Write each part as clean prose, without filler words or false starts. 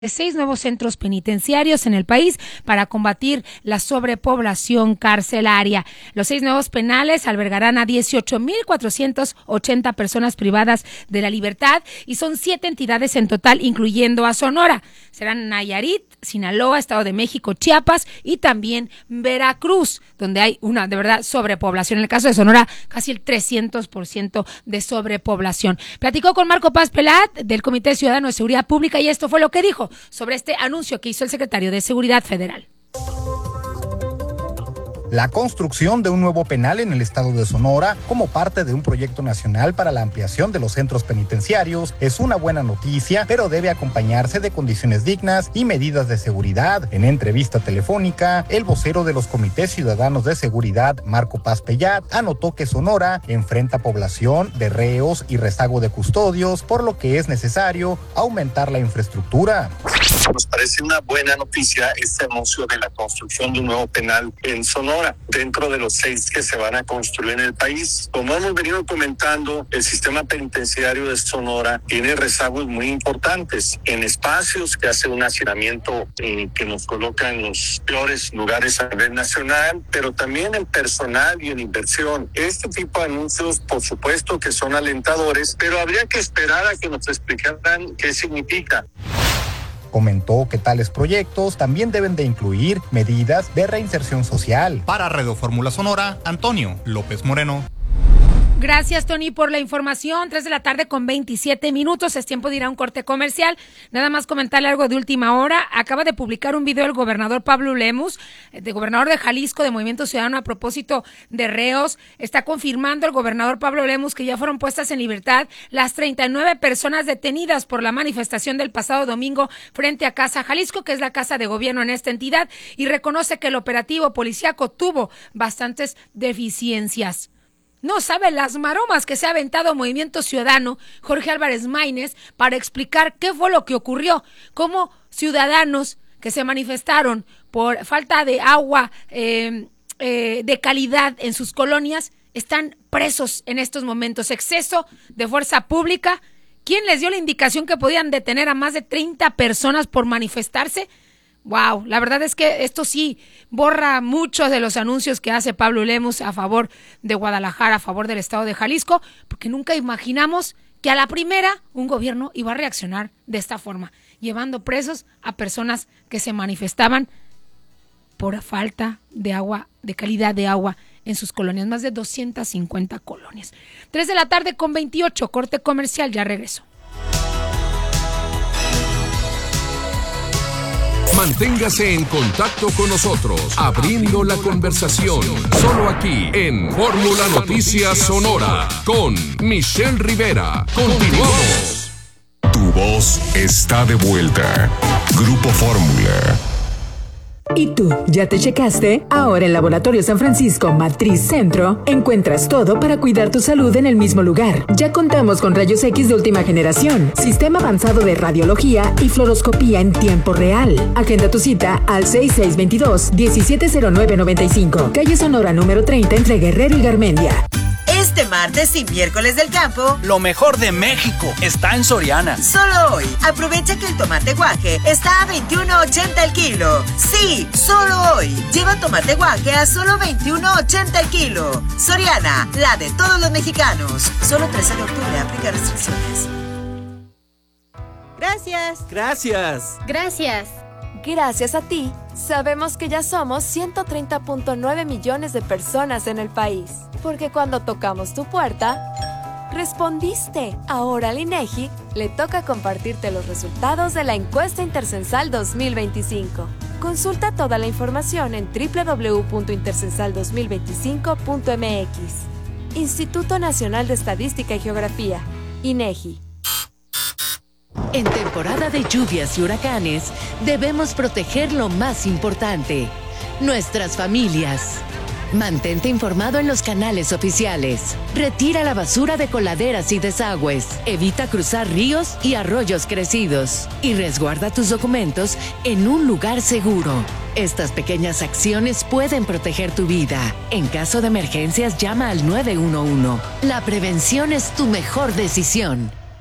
de 6 nuevos centros penitenciarios en el país para combatir la sobrepoblación carcelaria. Los 6 nuevos penales albergarán a 18,480 personas privadas de la libertad y son 7 entidades en total, incluyendo a Sonora. Serán Nayarit, Sinaloa, Estado de México, Chiapas y también Veracruz, donde hay una de verdad sobrepoblación. En el caso de Sonora, casi el 300% de sobrepoblación. Platicó con Marco Paz Pelat del Comité Ciudadano de Seguridad Pública y esto fue lo que dijo sobre este anuncio que hizo el secretario de Seguridad Federal. La construcción de un nuevo penal en el estado de Sonora como parte de un proyecto nacional para la ampliación de los centros penitenciarios es una buena noticia, pero debe acompañarse de condiciones dignas y medidas de seguridad. En entrevista telefónica, el vocero de los comités ciudadanos de seguridad, Marco Paz Pelat, anotó que Sonora enfrenta población de reos y rezago de custodios, por lo que es necesario aumentar la infraestructura. Nos parece una buena noticia este anuncio de la construcción de un nuevo penal en Sonora, dentro de los 6 que se van a construir en el país. Como hemos venido comentando, el sistema penitenciario de Sonora tiene rezagos muy importantes en espacios que hace un hacinamiento que nos coloca en los peores lugares a nivel nacional, pero también en personal y en inversión. Este tipo de anuncios, por supuesto que son alentadores, pero habría que esperar a que nos explicaran qué significa. Comentó que tales proyectos también deben de incluir medidas de reinserción social. Para Radio Fórmula Sonora, Antonio López Moreno. Gracias, Tony, por la información. 3:27 p.m. Es tiempo de ir a un corte comercial. Nada más comentarle algo de última hora. Acaba de publicar un video el gobernador Pablo Lemus, gobernador de Jalisco, de Movimiento Ciudadano, a propósito de reos. Está confirmando el gobernador Pablo Lemus que ya fueron puestas en libertad las 39 personas detenidas por la manifestación del pasado domingo frente a Casa Jalisco, que es la casa de gobierno en esta entidad, y reconoce que el operativo policíaco tuvo bastantes deficiencias. No sabe las maromas que se ha aventado Movimiento Ciudadano, Jorge Álvarez Maínez, para explicar qué fue lo que ocurrió, cómo ciudadanos que se manifestaron por falta de agua de calidad en sus colonias están presos en estos momentos. Exceso de fuerza pública. ¿Quién les dio la indicación que podían detener a más de 30 personas por manifestarse? Wow, la verdad es que esto sí borra muchos de los anuncios que hace Pablo Lemus a favor de Guadalajara, a favor del estado de Jalisco, porque nunca imaginamos que a la primera un gobierno iba a reaccionar de esta forma, llevando presos a personas que se manifestaban por falta de agua, de calidad de agua en sus colonias, más de 250 colonias. 3:28 p.m, corte comercial, ya regreso. Manténgase en contacto con nosotros, abriendo la conversación, solo aquí en Fórmula Noticias Sonora, con Michelle Rivera. Continuamos. Tu voz está de vuelta. Grupo Fórmula. ¿Y tú, ya te checaste? Ahora en Laboratorio San Francisco Matriz Centro encuentras todo para cuidar tu salud en el mismo lugar. Ya contamos con rayos X de última generación, sistema avanzado de radiología y fluoroscopía en tiempo real. Agenda tu cita al 6622-170995, calle Sonora número 30 entre Guerrero y Garmendia. Este martes y miércoles del campo, lo mejor de México está en Soriana. Solo hoy, aprovecha que el tomate guaje está a $21.80 el kilo. Sí, solo hoy. Lleva tomate guaje a solo $21.80 el kilo. Soriana, la de todos los mexicanos. Solo 13 de octubre, aplica restricciones. Gracias. Gracias. Gracias. Gracias a ti, sabemos que ya somos 130.9 millones de personas en el país. Porque cuando tocamos tu puerta, respondiste. Ahora al INEGI le toca compartirte los resultados de la encuesta intercensal 2025. Consulta toda la información en www.intercensal2025.mx. Instituto Nacional de Estadística y Geografía, INEGI. En temporada de lluvias y huracanes, debemos proteger lo más importante, nuestras familias. Mantente informado en los canales oficiales. Retira la basura de coladeras y desagües. Evita cruzar ríos y arroyos crecidos. Y resguarda tus documentos en un lugar seguro. Estas pequeñas acciones pueden proteger tu vida. En caso de emergencias, llama al 911. La prevención es tu mejor decisión.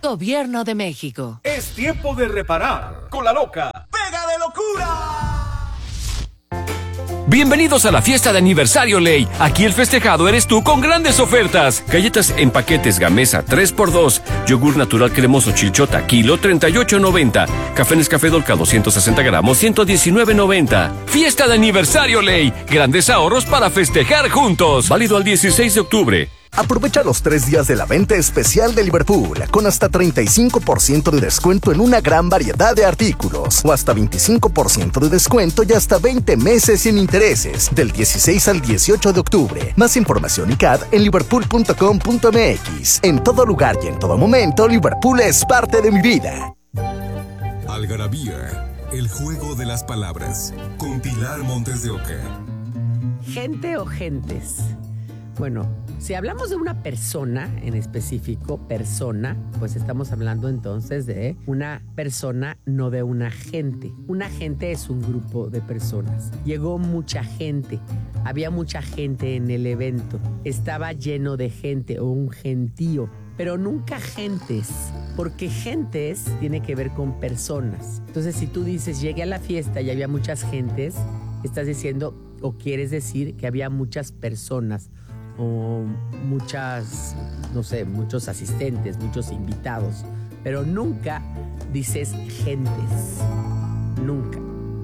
Gobierno de México. Es tiempo de reparar con la loca Pega de Locura. Bienvenidos a la fiesta de aniversario Ley. Aquí el festejado eres tú con grandes ofertas. Galletas en paquetes Gamesa 3x2. Yogur natural cremoso Chilchota kilo 38.90. Café Nescafé Dolca 260 gramos 119.90. Fiesta de aniversario Ley. Grandes ahorros para festejar juntos. Válido al 16 de octubre. Aprovecha los 3 días de la venta especial de Liverpool con hasta 35% de descuento en una gran variedad de artículos o hasta 25% de descuento y hasta 20 meses sin intereses del 16 al 18 de octubre. Más información y CAD en liverpool.com.mx. En todo lugar y en todo momento, Liverpool es parte de mi vida. Algarabía, el juego de las palabras, con Pilar Montes de Oca. ¿Gente o gentes? Bueno, si hablamos de una persona en específico, persona, pues estamos hablando entonces de una persona, no de una gente. Una gente es un grupo de personas. Llegó mucha gente, había mucha gente en el evento, estaba lleno de gente o un gentío, pero nunca gentes, porque gentes tiene que ver con personas. Entonces, si tú dices, llegué a la fiesta y había muchas gentes, estás diciendo o quieres decir que había muchas personas o muchas, no sé, muchos asistentes, muchos invitados, pero nunca dices gentes, nunca.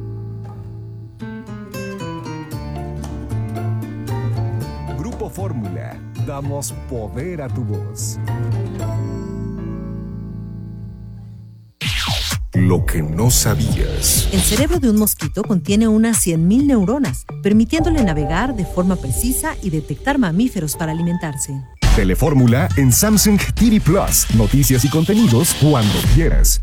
Grupo Fórmula, damos poder a tu voz. Lo que no sabías. El cerebro de un mosquito contiene unas 100.000 neuronas, permitiéndole navegar de forma precisa y detectar mamíferos para alimentarse. Telefórmula en Samsung TV Plus. Noticias y contenidos cuando quieras.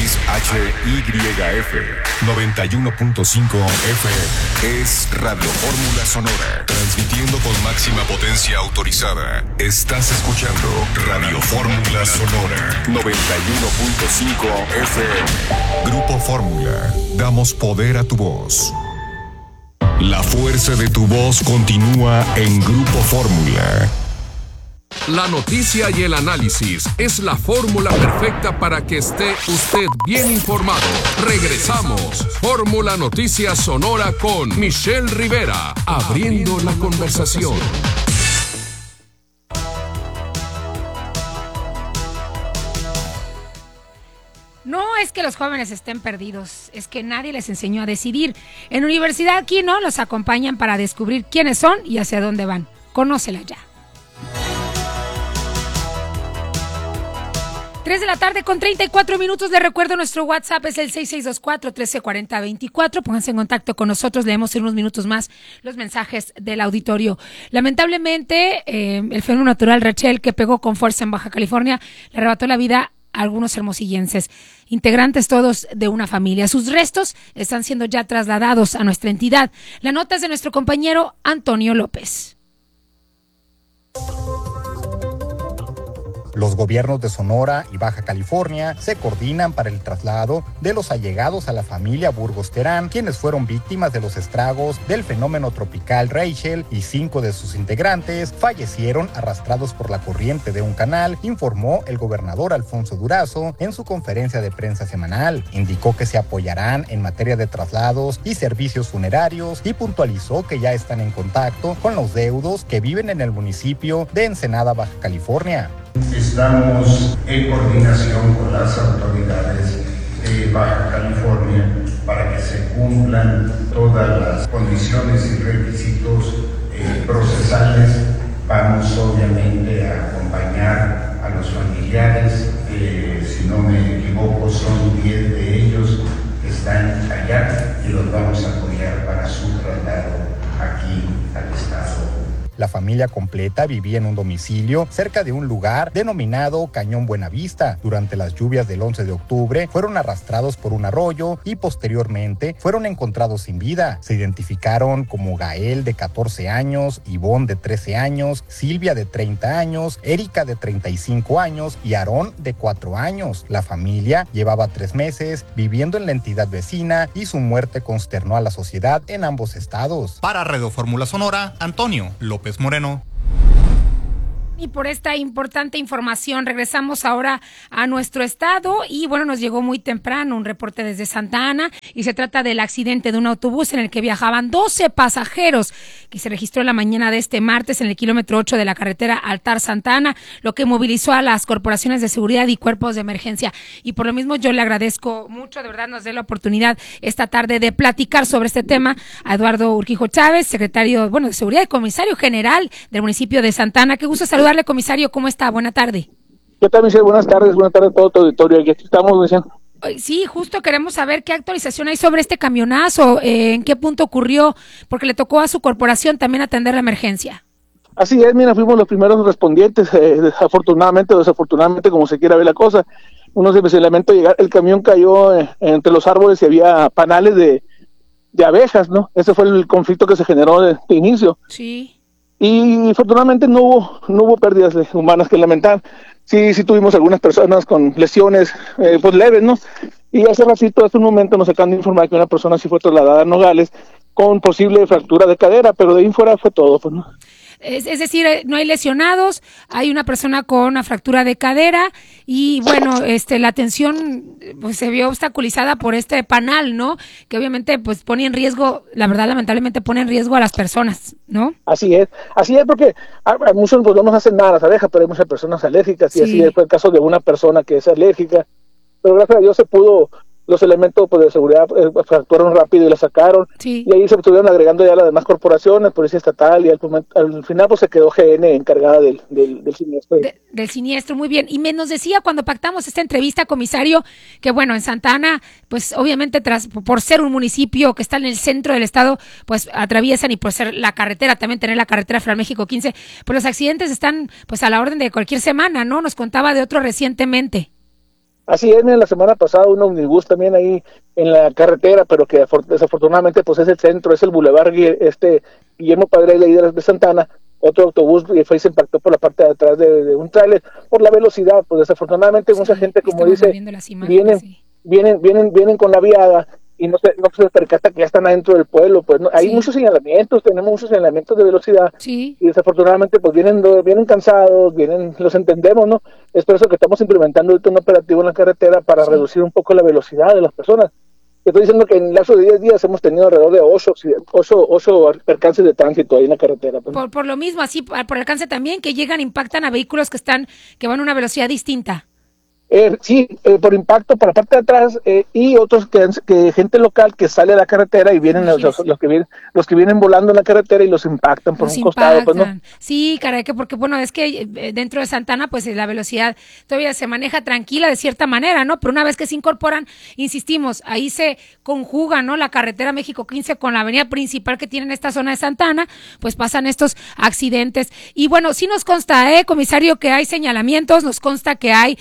XHYF 91.5 FM es Radio Fórmula Sonora, transmitiendo con máxima potencia autorizada. Estás escuchando Radio Fórmula Sonora 91.5 FM. Grupo Fórmula, damos poder a tu voz. La fuerza de tu voz continúa en Grupo Fórmula. La noticia y el análisis es la fórmula perfecta para que esté usted bien informado. Regresamos. Fórmula Noticias Sonora con Michelle Rivera, abriendo la conversación. No es que los jóvenes estén perdidos, es que nadie les enseñó a decidir. En Universidad aquí no los acompañan para descubrir quiénes son y hacia dónde van. Conócela ya. 3 de la tarde con 34 minutos. Les recuerdo, nuestro WhatsApp es el 6624-1340-24. Pónganse en contacto con nosotros. Leemos en unos minutos más los mensajes del auditorio. Lamentablemente, el fenómeno natural Rachel, que pegó con fuerza en Baja California, le arrebató la vida a algunos hermosillenses, integrantes todos de una familia. Sus restos están siendo ya trasladados a nuestra entidad. La nota es de nuestro compañero Antonio López. Los gobiernos de Sonora y Baja California se coordinan para el traslado de los allegados a la familia Burgos Terán, quienes fueron víctimas de los estragos del fenómeno tropical Rachel, y 5 de sus integrantes fallecieron arrastrados por la corriente de un canal, informó el gobernador Alfonso Durazo en su conferencia de prensa semanal. Indicó que se apoyarán en materia de traslados y servicios funerarios y puntualizó que ya están en contacto con los deudos que viven en el municipio de Ensenada, Baja California. Estamos en coordinación con las autoridades de Baja California para que se cumplan todas las condiciones y requisitos procesales. Vamos obviamente a acompañar a los familiares, si no me equivoco son 10 de ellos que están allá y los vamos a apoyar para su traslado aquí al estado. La familia completa vivía en un domicilio cerca de un lugar denominado Cañón Buenavista. Durante las lluvias del 11 de octubre fueron arrastrados por un arroyo y posteriormente fueron encontrados sin vida. Se identificaron como Gael, de 14 años, Ivonne, de 13 años, Silvia, de 30 años, Erika, de 35 años y Aarón, de 4 años. La familia llevaba 3 meses viviendo en la entidad vecina y su muerte consternó a la sociedad en ambos estados. Para Radio Fórmula Sonora, Antonio López Moreno. Y por esta importante información regresamos ahora a nuestro estado y bueno, nos llegó muy temprano un reporte desde Santa Ana y se trata del accidente de un autobús en el que viajaban 12 pasajeros que se registró en la mañana de este martes en el kilómetro 8 de la carretera Altar-Santa Ana, lo que movilizó a las corporaciones de seguridad y cuerpos de emergencia. Y por lo mismo yo le agradezco mucho, de verdad nos dé la oportunidad esta tarde de platicar sobre este tema a Eduardo Urquijo Chávez, secretario de Seguridad y comisario general del municipio de Santa Ana. Qué gusto saludarle, comisario, ¿cómo está? Buena tarde. ¿Qué tal, Michelle? Buenas tardes a todo tu auditorio. Aquí estamos, Michelle. Sí, justo queremos saber qué actualización hay sobre este camionazo, en qué punto ocurrió, porque le tocó a su corporación también atender la emergencia. Así es, mira, fuimos los primeros respondientes, afortunadamente o desafortunadamente, como se quiera ver la cosa. Uno se lamento llegar, el camión cayó entre los árboles y había panales de abejas, ¿no? Ese fue el conflicto que se generó de inicio. Sí. Y afortunadamente no hubo pérdidas humanas que lamentar. Sí tuvimos algunas personas con lesiones pues leves, ¿no? Y hace un momento nos acaban de informar que una persona sí fue trasladada a Nogales con posible fractura de cadera, pero de ahí fuera fue todo, pues, ¿no? Es decir, no hay lesionados, hay una persona con una fractura de cadera y bueno, la atención pues se vio obstaculizada por este panal, ¿no? Que obviamente pues pone en riesgo, la verdad lamentablemente pone en riesgo a las personas, ¿no? Así es porque a muchos pues no nos hacen nada las abejas, pero hay muchas personas alérgicas y así fue el caso de una persona que es alérgica, pero gracias a Dios se pudo. Los elementos pues, de seguridad actuaron rápido y la sacaron, y ahí se estuvieron agregando ya las demás corporaciones, Policía Estatal, y al final pues se quedó GN encargada del siniestro. Del siniestro, muy bien. Y nos decía cuando pactamos esta entrevista, comisario, que bueno, en Santa Ana, pues obviamente por ser un municipio que está en el centro del estado, pues atraviesan y por ser la carretera, también tener la carretera Federal México 15, pues los accidentes están pues a la orden de cualquier semana, ¿no? Nos contaba de otro recientemente. Así es, la semana pasada un omnibus también ahí en la carretera, pero que desafortunadamente pues es el centro, es el Boulevard Guillermo Padre de Santa Ana. Otro autobús y se impactó por la parte de atrás de un tráiler por la velocidad, pues desafortunadamente mucha gente, como dice, vienen con la viada y no se percata que ya están adentro del pueblo, pues no, hay muchos señalamientos, tenemos muchos señalamientos de velocidad, y desafortunadamente pues vienen cansados, los entendemos, ¿no? Es por eso que estamos implementando ahorita un operativo en la carretera para reducir un poco la velocidad de las personas. Estoy diciendo que en el lapso de 10 días hemos tenido alrededor de 8 percances de tránsito ahí en la carretera. Pues. Por lo mismo, así por alcance también, que impactan a vehículos que van a una velocidad distinta. Por impacto por la parte de atrás y otros que gente local que sale a la carretera y vienen los que vienen volando en la carretera y los impactan por un costado, pues, ¿no? Sí, caray, porque bueno, es que dentro de Santa Ana pues la velocidad todavía se maneja tranquila de cierta manera, ¿no? Pero una vez que se incorporan, insistimos, ahí se conjuga, ¿no? La carretera México 15 con la avenida principal que tiene en esta zona de Santa Ana, pues pasan estos accidentes. Y bueno, sí nos consta, comisario, que hay señalamientos, nos consta que hay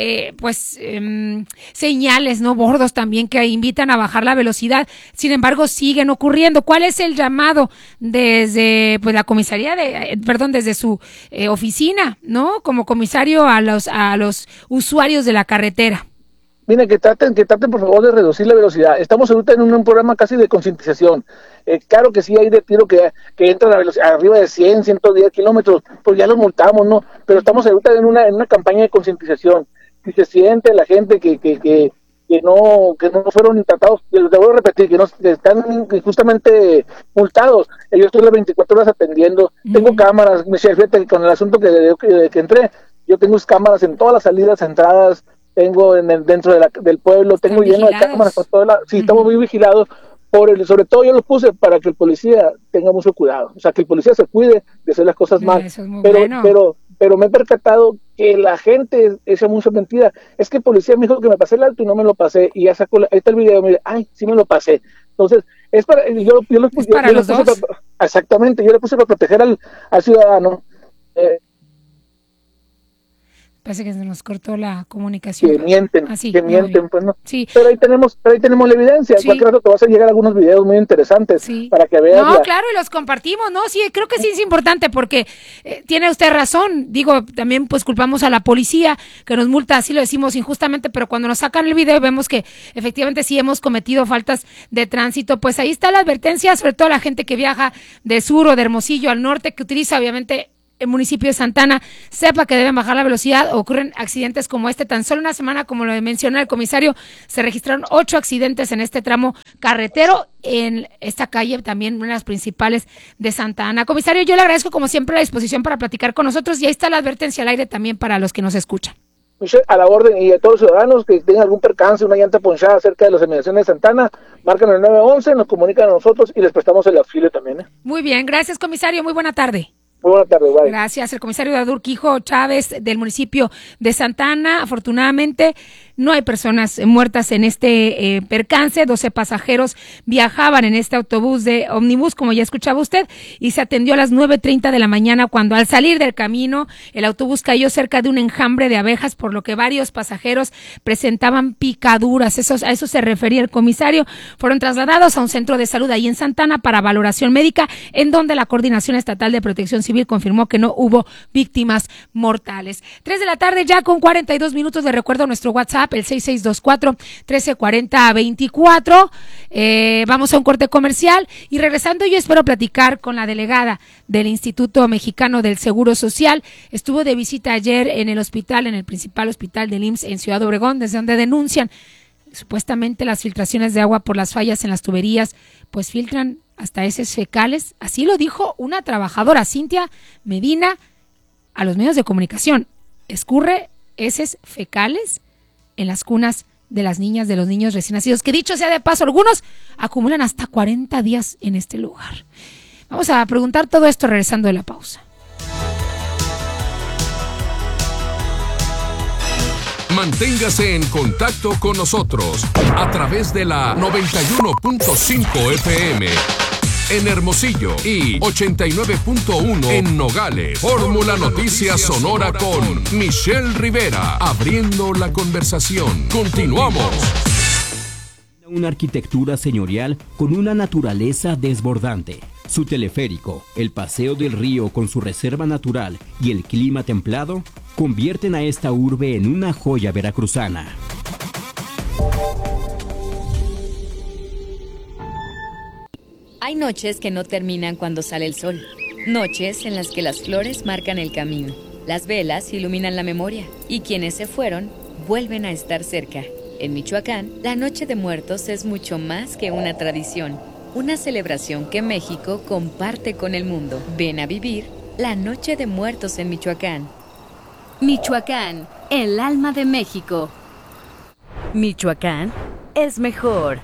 señales, ¿no? Bordos también que invitan a bajar la velocidad. Sin embargo, siguen ocurriendo. ¿Cuál es el llamado desde la comisaría desde su oficina, ¿no? Como comisario a los usuarios de la carretera? Mira, que traten por favor de reducir la velocidad. Estamos ahorita en un programa casi de concientización. Claro que sí hay de tiro que entran a velocidad arriba de 100, 110 kilómetros, pues ya los multamos, ¿no? Pero estamos ahorita en una campaña de concientización. Si se siente la gente que no fueron tratados, les voy a repetir, que están injustamente multados. Yo estoy las 24 horas atendiendo, tengo cámaras, Michelle, fíjate, con el asunto que entré, yo tengo cámaras en todas las salidas, entradas, tengo dentro del pueblo, tengo lleno de cámaras por toda estamos muy vigilados, sobre todo yo los puse para que el policía tenga mucho cuidado, o sea, que el policía se cuide de hacer las cosas mal, pero me he percatado que la gente echa mucha mentira. Es que el policía me dijo que me pasé el alto y no me lo pasé, y ya sacó, ahí está el video, mire, ay, sí me lo pasé. Entonces, es para, yo lo puse, exactamente, yo le puse para proteger al ciudadano. Parece que se nos cortó la comunicación. Que mienten, pues no. Sí. Pero ahí tenemos la evidencia. Sí. Cualquier rato te vas a llegar algunos videos muy interesantes para que veas. No, claro, y los compartimos, ¿no? Sí, creo que sí es importante porque tiene usted razón. Digo, también pues culpamos a la policía que nos multa, así lo decimos injustamente, pero cuando nos sacan el video y vemos que efectivamente sí hemos cometido faltas de tránsito, pues ahí está la advertencia, sobre todo a la gente que viaja de sur o de Hermosillo al norte, que utiliza obviamente el municipio de Santa Ana sepa que deben bajar la velocidad. Ocurren accidentes como este. Tan solo una semana, como lo menciona el comisario, se registraron 8 accidentes en este tramo carretero, en esta calle, también una de las principales de Santa Ana. Comisario, yo le agradezco como siempre la disposición para platicar con nosotros, y ahí está la advertencia al aire también para los que nos escuchan. Michelle, a la orden, y a todos los ciudadanos que tengan algún percance, una llanta ponchada cerca de las inmediaciones de Santa Ana, marcan el 911, nos comunican a nosotros y les prestamos el auxilio también. Muy bien, gracias, comisario, muy buena tarde. Muy buena tarde, bye. Gracias, el comisario Dadur Quijo Chávez del municipio de Santa Ana. Afortunadamente no hay personas muertas en este percance. 12 pasajeros viajaban en este autobús de ómnibus, como ya escuchaba usted, y se atendió a las 9:30 de la mañana, cuando al salir del camino el autobús cayó cerca de un enjambre de abejas, por lo que varios pasajeros presentaban picaduras. A eso se refería el comisario. Fueron trasladados a un centro de salud ahí en Santa Ana para valoración médica, en donde la Coordinación Estatal de Protección Civil confirmó que no hubo víctimas mortales. 3 de la tarde ya con 42 minutos. De recuerdo nuestro WhatsApp, el 6624-1340-24. Vamos a un corte comercial y regresando yo espero platicar con la delegada del Instituto Mexicano del Seguro Social. Estuvo de visita ayer en el hospital, en el principal hospital del IMSS en Ciudad Obregón, desde donde denuncian supuestamente las filtraciones de agua por las fallas en las tuberías, pues filtran hasta heces fecales. Así lo dijo una trabajadora, Cintia Medina, a los medios de comunicación. Escurre heces fecales en las cunas de las niñas, de los niños recién nacidos, que dicho sea de paso, algunos acumulan hasta 40 días en este lugar. Vamos a preguntar todo esto regresando de la pausa. Manténgase en contacto con nosotros a través de la 91.5 FM en Hermosillo y 89.1 en Nogales. Fórmula Noticias Sonora con Michelle Rivera, abriendo la conversación. Continuamos. Una arquitectura señorial con una naturaleza desbordante. Su teleférico, el paseo del río con su reserva natural y el clima templado convierten a esta urbe en una joya veracruzana. Hay noches que no terminan cuando sale el sol. Noches en las que las flores marcan el camino. Las velas iluminan la memoria. Y quienes se fueron, vuelven a estar cerca. En Michoacán, la Noche de Muertos es mucho más que una tradición. Una celebración que México comparte con el mundo. Ven a vivir la Noche de Muertos en Michoacán. Michoacán, el alma de México. Michoacán es mejor.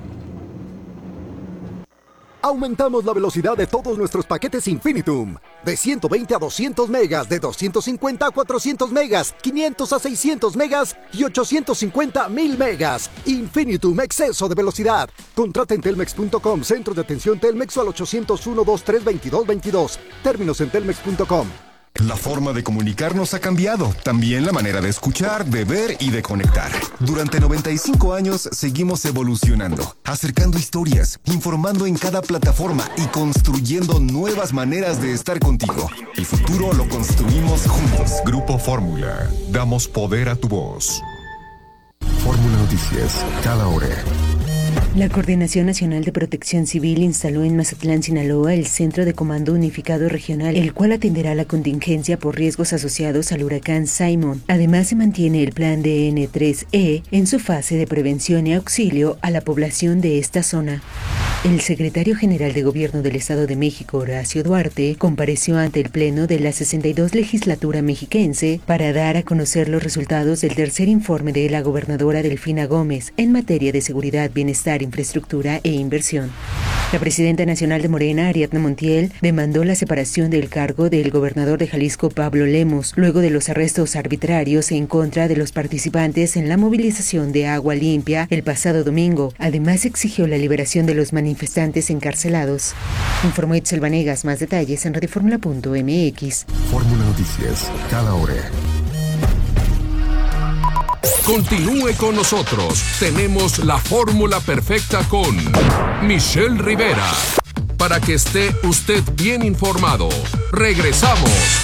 Aumentamos la velocidad de todos nuestros paquetes Infinitum. De 120 a 200 megas, de 250 a 400 megas, 500 a 600 megas y 850 a 1000 megas. Infinitum, exceso de velocidad. Contrata en telmex.com, centro de atención Telmex, o al 801-2322-22. Términos en telmex.com. La forma de comunicarnos ha cambiado, también la manera de escuchar, de ver y de conectar. Durante 95 años seguimos evolucionando, acercando historias, informando en cada plataforma y construyendo nuevas maneras de estar contigo. El futuro lo construimos juntos. Grupo Fórmula, damos poder a tu voz. Fórmula Noticias, cada hora. La Coordinación Nacional de Protección Civil instaló en Mazatlán, Sinaloa, el Centro de Comando Unificado Regional, el cual atenderá la contingencia por riesgos asociados al huracán Simon. Además, se mantiene el plan de N3E en su fase de prevención y auxilio a la población de esta zona. El secretario general de Gobierno del Estado de México, Horacio Duarte, compareció ante el Pleno de la 62 Legislatura mexiquense para dar a conocer los resultados del tercer informe de la gobernadora Delfina Gómez en materia de seguridad, bienestar, infraestructura e inversión. La presidenta nacional de Morena, Ariadna Montiel, demandó la separación del cargo del gobernador de Jalisco, Pablo Lemos, luego de los arrestos arbitrarios en contra de los participantes en la movilización de Agua Limpia el pasado domingo. Además, exigió la liberación de los manifestantes encarcelados. Informó Itzel Vanegas. Más detalles en radioformula.mx. Fórmula Noticias, cada hora. Continúe con nosotros. Tenemos la fórmula perfecta con Michelle Rivera. Para que esté usted bien informado. Regresamos.